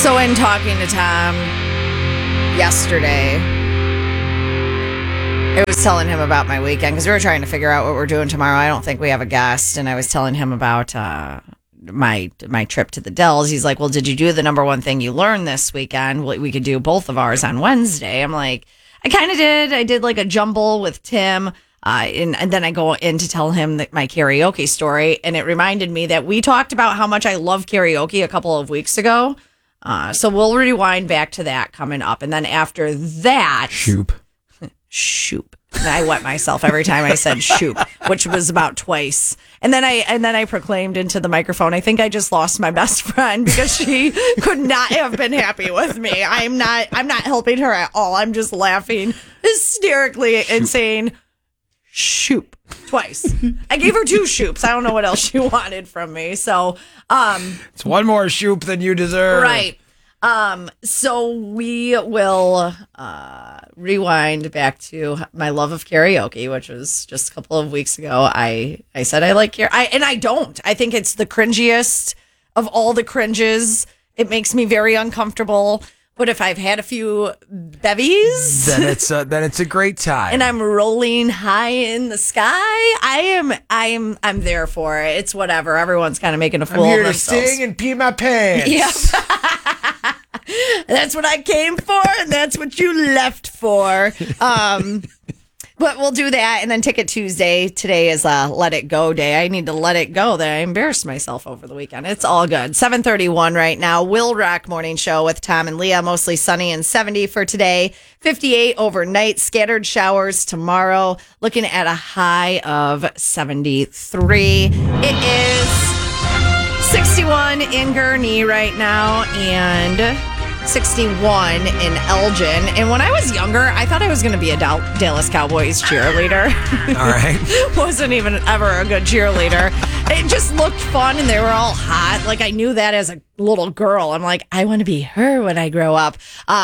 So in talking to Tom yesterday, I was telling him about my weekend because we were trying to figure out what we're doing tomorrow. I don't think we have a guest, and I was telling him about my trip to the Dells. He's like, well, did you do the number one thing you learned this weekend? We could do both of ours on Wednesday. I'm like, I kind of did. I did like a jumble with Tim. And then I go in to tell him that my karaoke story. And it reminded me that we talked about how much I love karaoke a couple of weeks ago. So we'll rewind back to that coming up. And then after that... Shoop. And I wet myself every time I said shoop, which was about twice. And then I proclaimed into the microphone, I think I just lost my best friend because she could not have been happy with me. I'm not helping her at all. I'm just laughing hysterically and saying shoop twice. I gave her 2 shoops. I don't know what else she wanted from me. So it's one more shoop than you deserve. Right. So we will rewind back to my love of karaoke, which was just a couple of weeks ago. I said I like karaoke, and I don't. I think it's the cringiest of all the cringes. It makes me very uncomfortable. But if I've had a few bevies, then it's a great time. And I'm rolling high in the sky. I'm there for it. It's whatever. Everyone's kind of making a fool I'm here of themselves. to sing and pee my pants. Yep. That's what I came for, and that's what you left for. But we'll do that, and then Ticket Tuesday. Today is Let It Go Day. I need to let it go that I embarrassed myself over the weekend. It's all good. 7:31 right now. Will Rock Morning Show with Tom and Leah. Mostly sunny and 70 for today. 58 overnight. Scattered showers tomorrow. Looking at a high of 73. It is 61 in Gurnee right now, and 61 in Elgin. And when I was younger, I thought I was going to be a Dallas Cowboys cheerleader. All right. Wasn't even ever a good cheerleader. It just looked fun, and they were all hot. Like, I knew that as a little girl. I'm like, I want to be her when I grow up.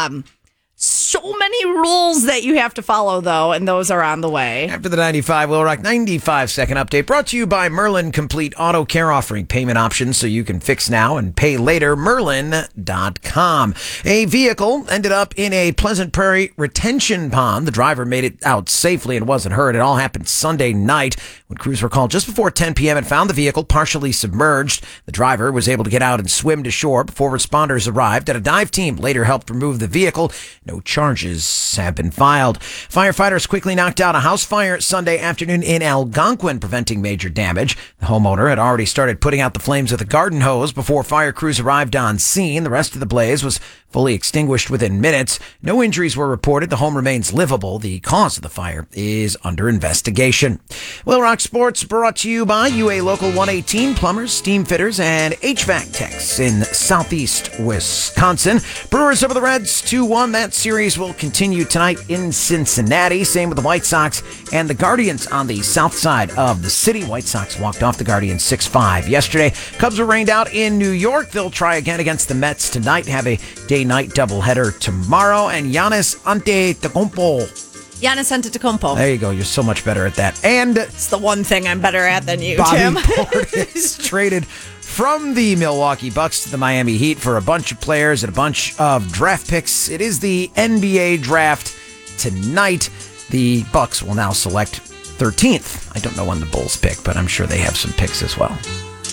So many rules that you have to follow, though, and those are on the way. After the 95 Will Rock 95-second update, brought to you by Merlin Complete Auto Care, offering payment options so you can fix now and pay later. Merlin.com. A vehicle ended up in a Pleasant Prairie retention pond. The driver made it out safely and wasn't hurt. It all happened Sunday night when crews were called just before 10 p.m. and found the vehicle partially submerged. The driver was able to get out and swim to shore before responders arrived. A dive team later helped remove the vehicle. No charges have been filed. Firefighters quickly knocked out a house fire Sunday afternoon in Algonquin, preventing major damage. The homeowner had already started putting out the flames with a garden hose before fire crews arrived on scene. The rest of the blaze was fully extinguished within minutes. No injuries were reported. The home remains livable. The cause of the fire is under investigation. Will Rock Sports brought to you by UA Local 118, plumbers, steam fitters, and HVAC techs in southeast Wisconsin. Brewers over the Reds 2-1. That series will continue tonight in Cincinnati. Same with the White Sox and the Guardians on the south side of the city. White Sox walked off the Guardians 6-5 yesterday. Cubs were rained out in New York. They'll try again against the Mets tonight. Have a day-night doubleheader tomorrow. And Giannis Antetokounmpo. There you go. You're so much better at that. And it's the one thing I'm better at than you, Bobby Tim. Portis traded from the Milwaukee Bucks to the Miami Heat for a bunch of players and a bunch of draft picks. It is the NBA draft tonight. The Bucks will now select 13th. I don't know when the Bulls pick, but I'm sure they have some picks as well.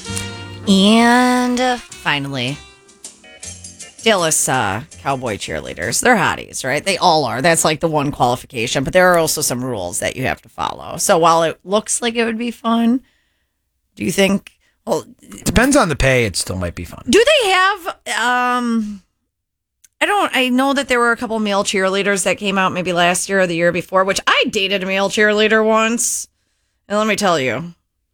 And finally, Dallas Cowboy cheerleaders. They're hotties, right? They all are. That's like the one qualification. But there are also some rules that you have to follow. So while it looks like it would be fun, do you think... Well, depends on the pay. It still might be fun. Do they have... I know that there were a couple male cheerleaders that came out maybe last year or the year before, which I dated a male cheerleader once. And let me tell you.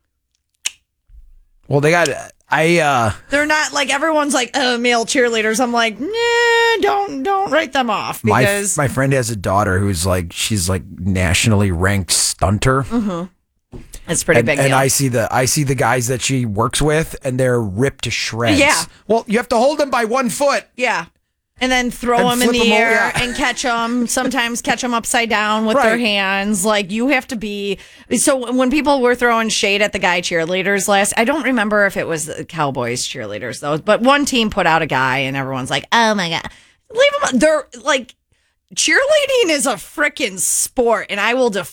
Well, they got... They're not like everyone's like male cheerleaders. I'm like, nah, don't write them off because my friend has a daughter who's like she's like nationally ranked stunter. Mm-hmm. It's pretty big. And deal. I see the guys that she works with, and they're ripped to shreds. Yeah. Well, you have to hold them by 1 foot. Yeah. And then throw And them in flip the 'em air over, yeah. and catch them. Sometimes catch them upside down with their Right. hands. Like, you have to be. So when people were throwing shade at the guy cheerleaders I don't remember if it was the Cowboys cheerleaders, though. But one team put out a guy and everyone's like, oh my God. Leave them. They're like, cheerleading is a freaking sport, and I will